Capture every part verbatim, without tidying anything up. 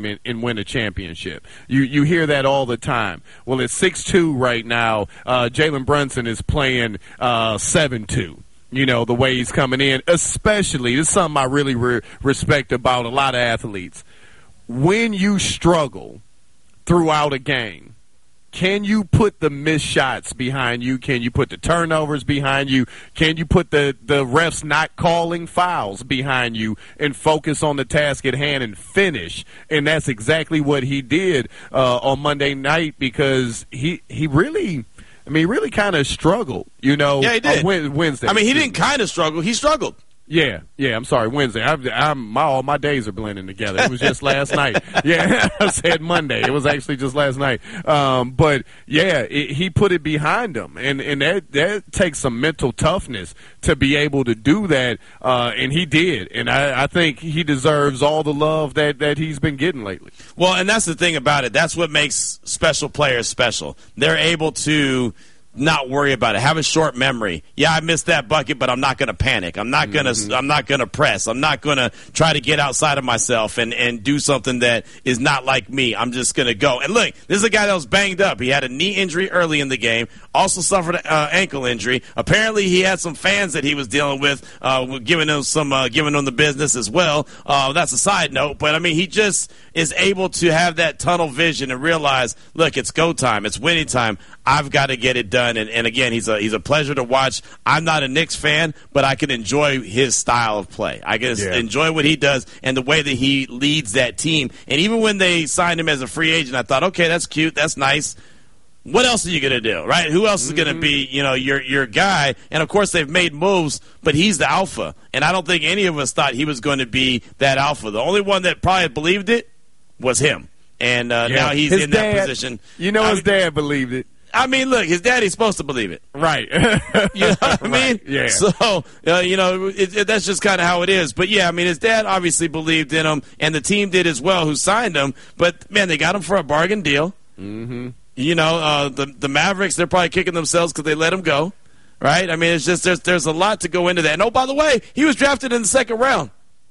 team and, and win a championship. You you hear that all the time. Well, it's six two right now. Uh, Jalen Brunson is playing uh, seven two. You know, the way he's coming in, especially, this is something I really re- respect about a lot of athletes. When you struggle throughout a game, can you put the missed shots behind you? Can you put the turnovers behind you? Can you put the, the refs not calling fouls behind you and focus on the task at hand and finish? And that's exactly what he did uh, on Monday night, because he, he really – I mean, he really kind of struggled, you know. Yeah, he did. On Wednesday. I mean, he didn't kind of struggle. He struggled. Yeah, yeah. I'm sorry, Wednesday. I'm, I'm my all my days are blending together. It was just last night. Yeah, I said Monday. It was actually just last night. Um, but yeah, it, he put it behind him, and and that that takes some mental toughness to be able to do that, uh, and he did. And I, I think he deserves all the love that that he's been getting lately. Well, and that's the thing about it. That's what makes special players special. They're able to not worry about it. Have a short memory. Yeah, I missed that bucket, but I'm not going to panic. I'm not going to. Mm-hmm. I'm not going to press. I'm not going to try to get outside of myself and, and do something that is not like me. I'm just going to go. And look, this is a guy that was banged up. He had a knee injury early in the game. Also suffered an uh, ankle injury. Apparently, he had some fans that he was dealing with, uh, giving them some, uh, giving them the business as well. Uh, that's a side note, but I mean, he just is able to have that tunnel vision and realize, look, it's go time. It's winning time. I've got to get it done. And, and again, he's a he's a pleasure to watch. I'm not a Knicks fan, but I can enjoy his style of play. I can yeah. enjoy what he does and the way that he leads that team. And even when they signed him as a free agent, I thought, okay, that's cute, that's nice. What else are you going to do, right? Who else is mm-hmm. going to be, you know, your your guy? And, of course, they've made moves, but he's the alpha. And I don't think any of us thought he was going to be that alpha. The only one that probably believed it was him. And uh, yeah. now he's his in dad, that position. You know, I his mean, dad believed it. I mean, look, his daddy's supposed to believe it. Right. You know what I mean? Right. Yeah. So, uh, you know, it, it, that's just kind of how it is. But, yeah, I mean, his dad obviously believed in him, and the team did as well who signed him. But, man, they got him for a bargain deal. Mm-hmm. You know, uh, the the Mavericks, they're probably kicking themselves because they let him go. Right? I mean, it's just there's, there's a lot to go into that. And, oh, by the way, he was drafted in the second round.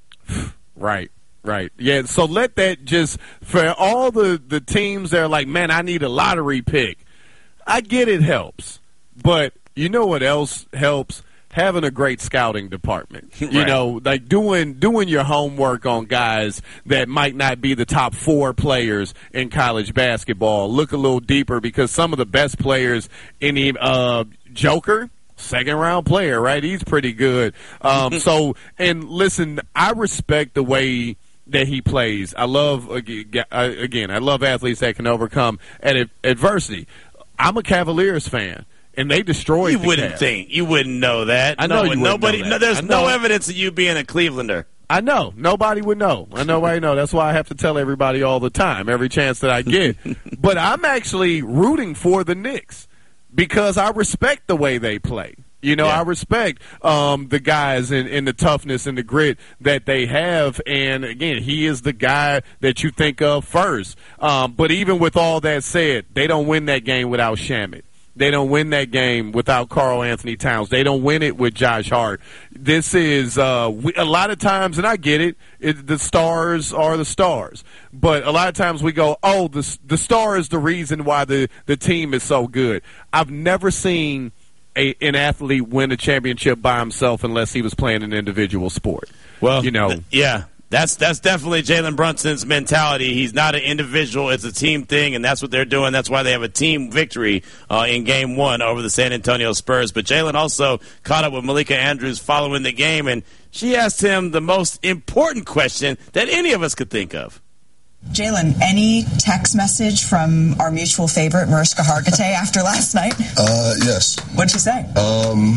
Right. Right. Yeah, so let that just – for all the, the teams that are like, man, I need a lottery pick, I get it helps. But you know what else helps? Having a great scouting department. Right. You know, like doing doing your homework on guys that might not be the top four players in college basketball. Look a little deeper, because some of the best players in the uh, Joker – second round player, right? He's pretty good. Um, so, and listen, I respect the way that he plays. I love, again, I love athletes that can overcome ad- adversity. I'm a Cavaliers fan, and they destroyed You the wouldn't Cavs. think. You wouldn't know that. I know no, you wouldn't nobody, know that. No, there's I know. no evidence of you being a Clevelander. I know. Nobody would know. I know I know. That's why I have to tell everybody all the time, every chance that I get. But I'm actually rooting for the Knicks, because I respect the way they play. You know, yeah. I respect um, the guys and, and the toughness and the grit that they have. And, again, he is the guy that you think of first. Um, but even with all that said, they don't win that game without Shamet. They don't win that game without Karl Anthony Towns. They don't win it with Josh Hart. This is uh, we, a lot of times, and I get it, it, the stars are the stars. But a lot of times we go, oh, the, the star is the reason why the, the team is so good. I've never seen a, an athlete win a championship by himself unless he was playing an individual sport. Well, you know, th- yeah. That's that's definitely Jalen Brunson's mentality. He's not an individual. It's a team thing, and that's what they're doing. That's why they have a team victory uh, in Game one over the San Antonio Spurs. But Jalen also caught up with Malika Andrews following the game, and she asked him the most important question that any of us could think of. Jalen, any text message from our mutual favorite, Mariska Hargitay, after last night? Uh, yes. What'd she say? Um...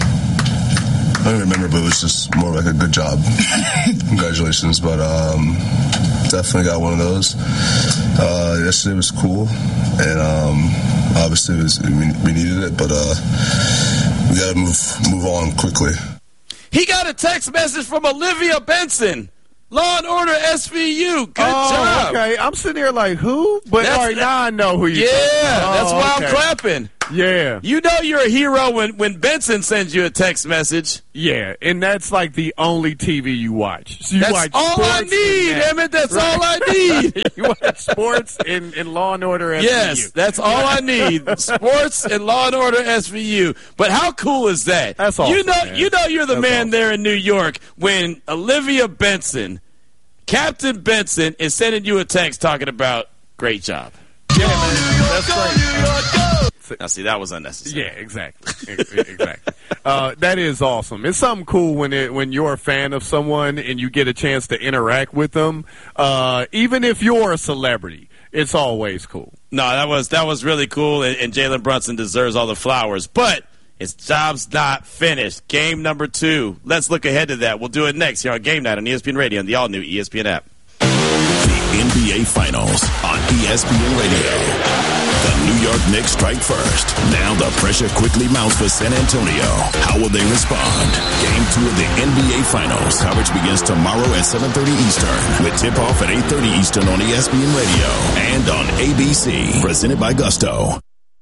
I don't remember, but it was just more like a good job. Congratulations. But um, definitely got one of those. Uh, yesterday was cool, and um, obviously it was, we, we needed it, but uh, we got to move move on quickly. He got a text message from Olivia Benson. Law and Order S V U. Good oh, job. Okay, I'm sitting here like, who? But that's, all right, now I know who you Yeah, oh, that's why okay. I'm clapping. Yeah. You know you're a hero when, when Benson sends you a text message. Yeah, and that's like the only T V you watch. So you That's watch all I sports need, and that. Emmett. That's Right. all I need. You watch sports and, and Law and Order S V U. Yes, that's all I need. Sports and Law and Order S V U. But how cool is that? That's awesome, You know, man. you know you're the That's man awesome. there in New York when Olivia Benson, Captain Benson, is sending you a text talking about great job. Yeah, man. That's great. Now, see, that was unnecessary. Yeah, exactly. Ex- exactly. Uh, that is awesome. It's something cool when it, when you're a fan of someone and you get a chance to interact with them. Uh, even if you're a celebrity, it's always cool. No, that was that was really cool, and, and Jalen Brunson deserves all the flowers. But his job's not finished. Game number two. Let's look ahead to that. We'll do it next here on Game Night on E S P N Radio and the all-new E S P N app. The N B A Finals on E S P N Radio. The New York Knicks strike first. Now the pressure quickly mounts for San Antonio. How will they respond? Game two of the N B A Finals. Coverage begins tomorrow at seven thirty Eastern with tip-off at eight thirty Eastern on E S P N Radio and on A B C. Presented by Gusto.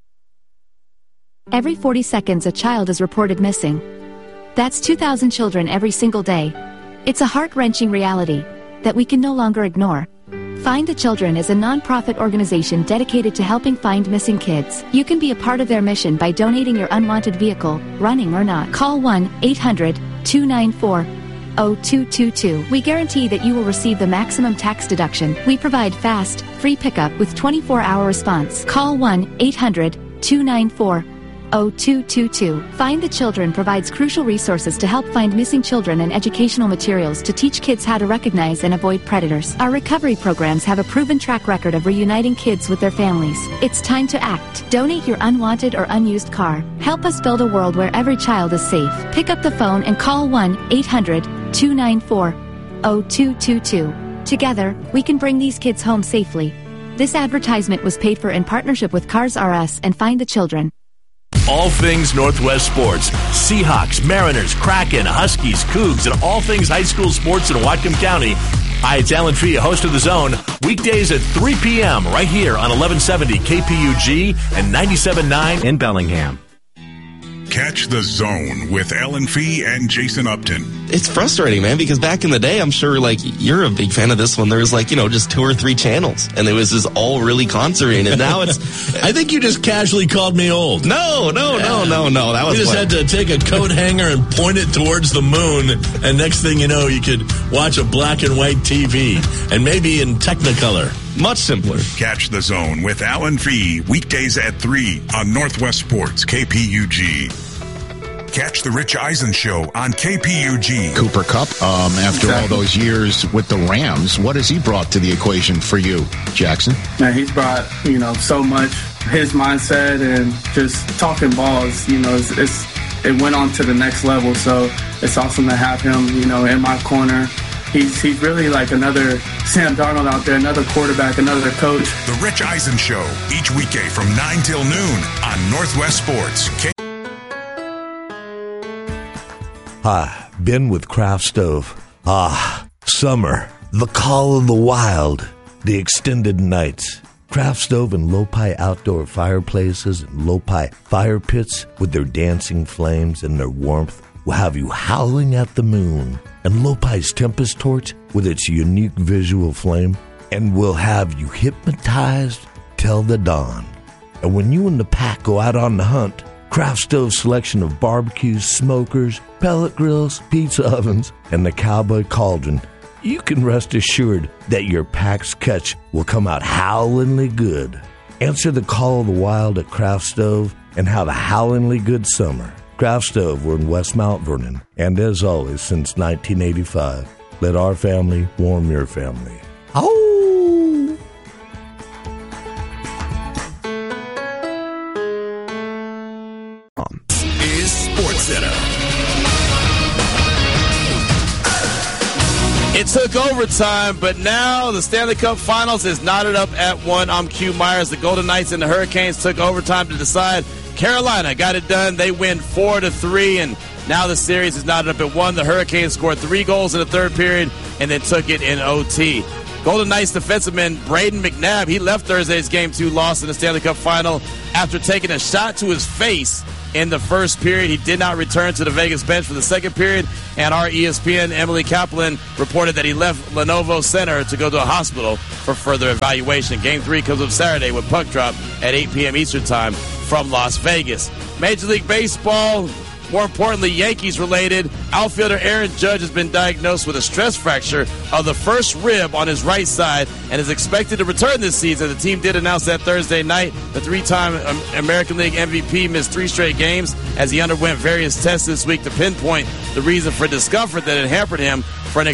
Every forty seconds, a child is reported missing. That's two thousand children every single day. It's a heart-wrenching reality that we can no longer ignore. Find the Children is a non-profit organization dedicated to helping find missing kids. You can be a part of their mission by donating your unwanted vehicle, running or not. Call one eight hundred two nine four zero two two two. We guarantee that you will receive the maximum tax deduction. We provide fast, free pickup with twenty-four hour response. Call one eight hundred two nine four zero two two two. Find the Children provides crucial resources to help find missing children and educational materials to teach kids how to recognize and avoid predators. Our recovery programs have a proven track record of reuniting kids with their families. It's time to act. Donate your unwanted or unused car. Help us build a world where every child is safe. Pick up the phone and call one eight hundred two nine four zero two two two. Together, we can bring these kids home safely. This advertisement was paid for in partnership with Cars R Us and Find the Children. All things Northwest sports. Seahawks, Mariners, Kraken, Huskies, Cougs, and all things high school sports in Whatcom County. Hi, it's Alan Fee, host of The Zone. Weekdays at three p.m. right here on eleven seventy K P U G and ninety-seven point nine in Bellingham. Catch The Zone with Ellen Fee and Jason Upton. It's frustrating, man, because back in the day, I'm sure, like, you're a big fan of this one. There was, like, you know, just two or three channels, and it was just all really concentrated. Now it's... I think you just casually called me old. No, no, yeah. no, no, no. That was You just what... had to take a coat hanger and point it towards the moon, and next thing you know, you could watch a black and white T V, and maybe in Technicolor. Much simpler. Catch The Zone with Alan Fee, weekdays at three on Northwest Sports, K P U G. Catch the Rich Eisen Show on K P U G. Cooper Kupp, um, after exactly. all those years with the Rams, what has he brought to the equation for you, Jackson? Man, he's brought, you know, so much. His mindset and just talking balls, you know, it's, it's it went on to the next level. So it's awesome to have him, you know, in my corner. He's he's really like another Sam Darnold out there, another quarterback, another coach. The Rich Eisen Show, each weekday from nine till noon on Northwest Sports. K- Hi, Ben with Craft Stove. Ah, summer, the call of the wild, the extended nights. Craft Stove and Lopi outdoor fireplaces and Lopi fire pits with their dancing flames and their warmth will have you howling at the moon. And Lopi's Tempest Torch with its unique visual flame and will have you hypnotized till the dawn. And when you and the pack go out on the hunt, Craft Stove's selection of barbecues, smokers, pellet grills, pizza ovens, and the Cowboy Cauldron, you can rest assured that your pack's catch will come out howlingly good. Answer the call of the wild at Craft Stove and have a howlingly good summer. Craft Stove, we're in West Mount Vernon, and as always, since nineteen eighty-five, let our family warm your family. Oh! Is Sports Center. It took overtime, but now the Stanley Cup Finals is knotted up at one. I'm Q Myers. The Golden Knights and the Hurricanes took overtime to decide. Carolina got it done. They win four to three, and now the series is knotted up at one. The Hurricanes scored three goals in the third period and then took it in O T. Golden Knights defenseman Braden McNabb, he left Thursday's Game two loss in the Stanley Cup Final after taking a shot to his face in the first period. He did not return to the Vegas bench for the second period, and our E S P N Emily Kaplan reported that he left Lenovo Center to go to a hospital for further evaluation. Game three comes up Saturday with puck drop at eight p.m. Eastern Time from Las Vegas. Major League Baseball, more importantly, Yankees-related, outfielder Aaron Judge has been diagnosed with a stress fracture of the first rib on his right side and is expected to return this season. The team did announce that Thursday night. The three-time American League M V P missed three straight games as he underwent various tests this week to pinpoint the reason for discomfort that had hampered him for an